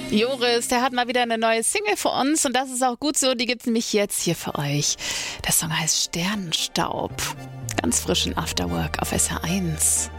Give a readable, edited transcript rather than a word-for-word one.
Joris, der hat mal wieder eine neue Single für uns und das ist auch gut so, die gibt's nämlich jetzt hier für euch. Der Song heißt Sternenstaub. Ganz frisch in Afterwork auf SR1.